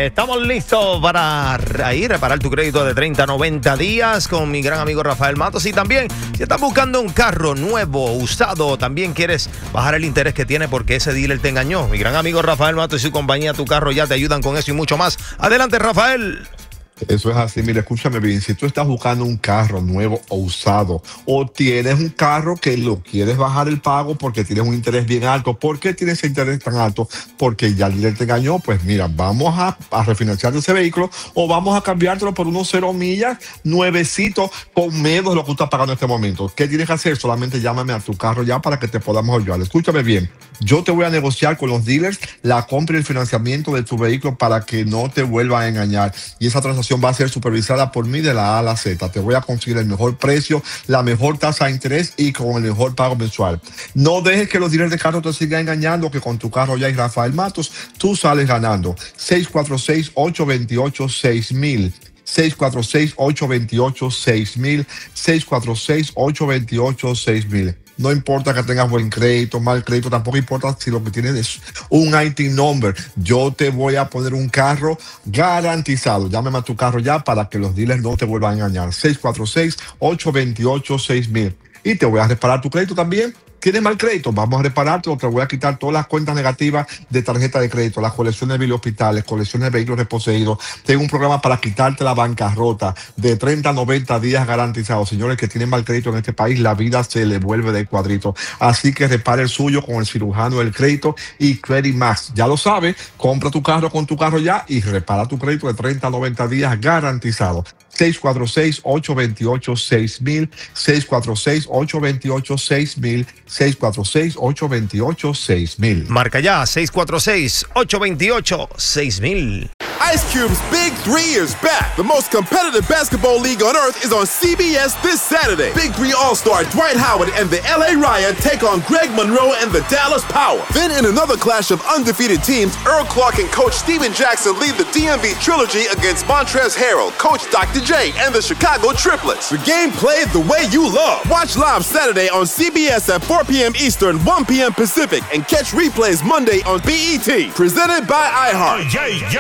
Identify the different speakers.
Speaker 1: Estamos listos para ahí reparar tu crédito de 30 a 90 días con mi gran amigo Rafael Matos. Y también, si estás buscando un carro nuevo, usado, también quieres bajar el interés que tiene porque ese dealer te engañó. Mi gran amigo Rafael Matos y su compañía Tu Carro Ya te ayudan con eso y mucho más. Adelante, Rafael.
Speaker 2: Eso es así, mira, escúchame bien, si tú estás buscando un carro nuevo o usado, o tienes un carro que lo quieres bajar el pago porque tienes un interés bien alto, ¿por qué tienes ese interés tan alto? Porque ya el dealer te engañó, pues mira, vamos a refinanciar ese vehículo o vamos a cambiártelo por unos 0 millas, nuevecito, con menos de lo que tú estás pagando en este momento. ¿Qué tienes que hacer? Solamente llámame a Tu Carro Ya para que te podamos ayudar. Escúchame bien, yo te voy a negociar con los dealers la compra y el financiamiento de tu vehículo para que no te vuelvan a engañar. Y esa transacción va a ser supervisada por mí de la A a la Z. Te voy a conseguir el mejor precio, la mejor tasa de interés y con el mejor pago mensual. No dejes que los dealers de carro te sigan engañando, que con Tu Carro Ya y Rafael Matos tú sales ganando. 646-828-6000. 646-828-6000. 646-828-6000. No importa que tengas buen crédito, mal crédito, tampoco importa si lo que tienes es un IT number. Yo te voy a poner un carro garantizado. Llámame a Tu Carro Ya para que los dealers no te vuelvan a engañar. 646-828-6000. Y te voy a reparar tu crédito también. ¿Tienes mal crédito? Vamos a reparártelo. Te voy a quitar todas las cuentas negativas de tarjeta de crédito, las colecciones de biles hospitales, colecciones de vehículos reposeídos. Tengo un programa para quitarte la bancarrota de 30 a 90 días garantizados. Señores que tienen mal crédito en este país, la vida se le vuelve de cuadrito. Así que repare el suyo con el cirujano del crédito y Credit Max. Ya lo sabes, compra tu carro con Tu Carro Ya y repara tu crédito de 30 a 90 días garantizado. 646-828-6000, 646-828-6000, 646-828-6000.
Speaker 1: Marca ya, 646-828-6000.
Speaker 3: Ice Cube's Big 3 is back. The most competitive basketball league on earth is on CBS this Saturday. Big 3 All-Star Dwight Howard and the LA Riot take on Greg Monroe and the Dallas Power. Then in another clash of undefeated teams, Earl Clark and Coach Steven Jackson lead the DMV Trilogy against Montrezl Harrell, Coach Dr. J, and the Chicago Triplets. The game played the way you love. Watch live Saturday on CBS at 4 p.m. Eastern, 1 p.m. Pacific, and catch replays Monday on BET. Presented by iHeart.